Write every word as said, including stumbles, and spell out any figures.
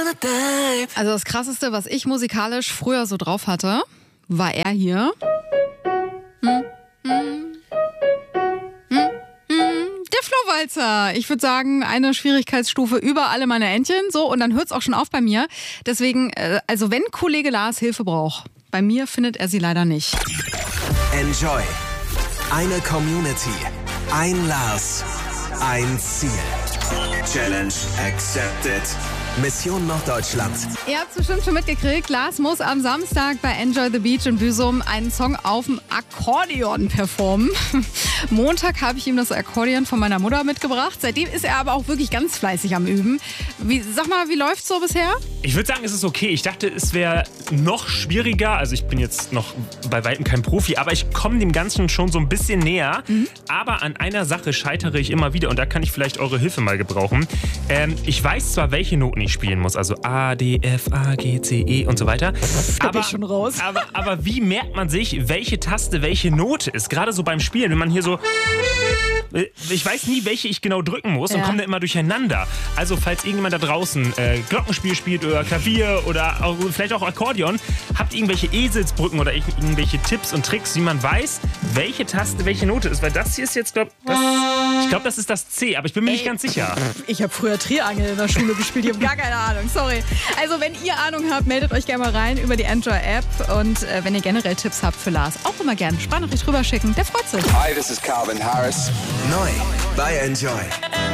Also das Krasseste, was ich musikalisch früher so drauf hatte, war er hier. Hm, hm, hm, hm. Der Flohwalzer. Ich würde sagen, eine Schwierigkeitsstufe über alle meine Entchen. So, und dann hört es auch schon auf bei mir. Deswegen, also wenn Kollege Lars Hilfe braucht, bei mir findet er sie leider nicht. Enjoy. Eine Community. Ein Lars. Ein Ziel. Challenge accepted. Mission Norddeutschland. Ihr habt es bestimmt schon mitgekriegt, Lars muss am Samstag bei Enjoy the Beach in Büsum einen Song auf dem Akkordeon performen. Montag habe ich ihm das Akkordeon von meiner Mutter mitgebracht. Seitdem ist er aber auch wirklich ganz fleißig am Üben. Wie, sag mal, wie läuft's so bisher? Ich würde sagen, es ist okay. Ich dachte, es wäre noch schwieriger. Also ich bin jetzt noch bei weitem kein Profi, aber ich komme dem Ganzen schon so ein bisschen näher. Mhm. Aber an einer Sache scheitere ich immer wieder und da kann ich vielleicht eure Hilfe mal gebrauchen. Ähm, ich weiß zwar, welche Noten ich spielen muss, also A, D, F, A, G, C, E und so weiter. Da aber, bin ich schon raus. Aber, aber wie merkt man sich, welche Taste welche Note ist? Gerade so beim Spielen, wenn man hier so... Ich weiß nie, welche ich genau drücken muss, ja, und komme dann immer durcheinander. Also falls irgendjemand da draußen äh, Glockenspiel spielt oder Klavier oder auch, vielleicht auch Akkordeon, habt ihr irgendwelche Eselsbrücken oder irgendwelche Tipps und Tricks, wie man weiß, welche Taste welche Note ist? Weil das hier ist jetzt, glaube ich, glaube, das ist das C, aber ich bin mir Ey, nicht ganz sicher. Ich habe früher Triangel in der Schule gespielt, ich habe gar keine Ahnung, sorry. Also wenn ihr Ahnung habt, meldet euch gerne mal rein über die Enjoy-App und äh, wenn ihr generell Tipps habt für Lars, auch immer gerne Sprachnachricht rüberschicken, der freut sich. Hi, this is Calvin Harris. Neu bei Enjoy.